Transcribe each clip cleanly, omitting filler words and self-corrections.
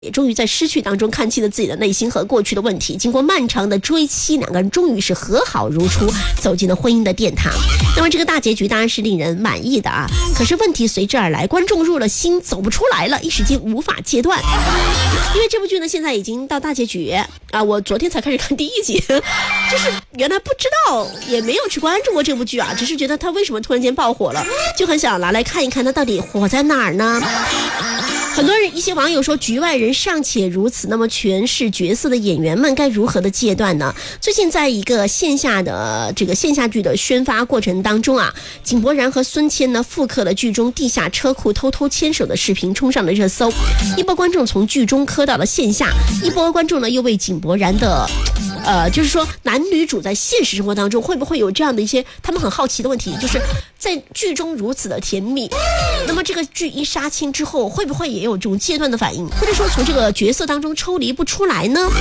也终于在失去当中看清了自己的内心和过去的问题。经过漫长的追妻，两个人终于是和好如初，走进了婚姻的殿堂。那么这个大结局当然是令人满意的啊，可是问题随之而来，观众入了心走不出来了，一时间无法戒断。因为这部剧呢现在已经到大结局啊，我昨天才开始看第1集，就是原来不知道，也没有去关注过这部剧啊，只是觉得它为什么突然间爆火了，就很想拿来看一看它到底火在哪儿呢？很多人一些网友说局外人尚且如此，那么诠释角色的演员们该如何的戒断呢？最近在一个线下剧的宣发过程当中啊，井柏然和孙谦呢复刻了剧中地下车库偷偷牵手的视频冲上了热搜，一波观众从剧中磕到了线下，一波观众呢又为井柏然的就是说男女主在现实生活当中会不会有这样的一些他们很好奇的问题，就是在剧中如此的甜蜜，那么这个剧一杀青之后会不会也有这种戒断的反应，或者说从这个角色当中抽离不出来呢？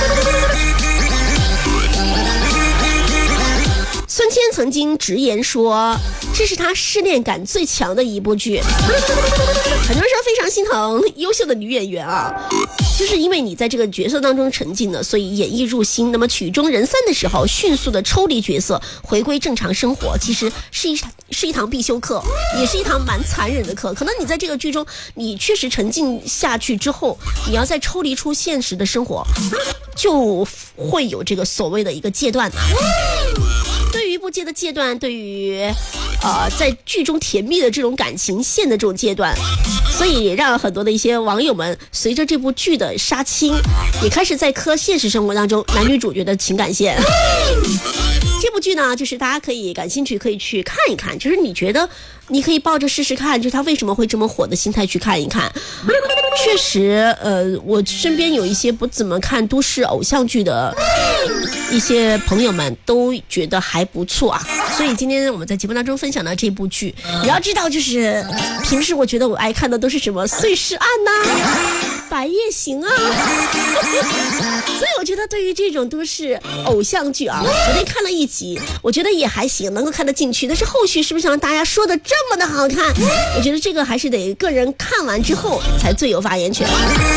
孙谦曾经直言说这是他失恋感最强的一部剧，很多人说非常心疼优秀的女演员啊，就是因为你在这个角色当中沉浸了，所以演绎入心，那么曲终人散的时候迅速的抽离角色回归正常生活，其实是一堂必修课，也是一堂蛮残忍的课。可能你在这个剧中你确实沉浸下去之后，你要再抽离出现实的生活，就会有这个所谓的一个戒断。对于不接的戒断，对于在剧中甜蜜的这种感情线的这种阶段，所以让很多的一些网友们随着这部剧的杀青，也开始在磕现实生活当中男女主角的情感线。这部剧呢，就是大家可以感兴趣可以去看一看，就是你觉得你可以抱着试试看，就是它为什么会这么火的心态去看一看。确实我身边有一些不怎么看都市偶像剧的一些朋友们都觉得还不错啊，所以今天我们在节目当中分享的这部剧，你要知道就是平时我觉得我爱看的都是什么碎尸案呐、白夜行啊所以我觉得对于这种都市偶像剧啊，昨天看了1集，我觉得也还行，能够看得进去，但是后续是不是像大家说的这么的好看，我觉得这个还是得个人看完之后才最有发言权。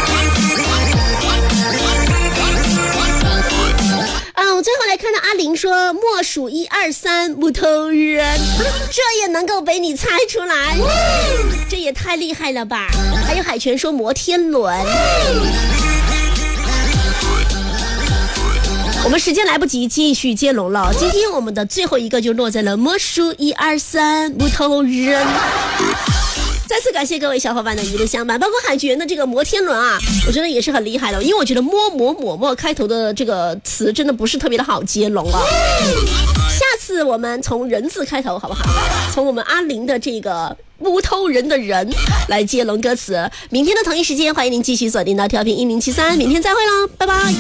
我最后来看到阿玲说默数1、2、3木头人，这也能够被你猜出来，这也太厉害了吧。还有海泉说摩天轮，我们时间来不及继续接龙了，今天我们的最后一个就落在了默数1、2、3木头人。再次感谢各位小伙伴的一路相伴，包括海泉的这个摩天轮啊，我觉得也是很厉害的，因为我觉得摸开头的这个词真的不是特别的好接龙啊。下次我们从人字开头好不好？从我们阿玲的这个木头人的人来接龙歌词。明天的同一时间，欢迎您继续锁定到调频1073，明天再会喽，拜拜。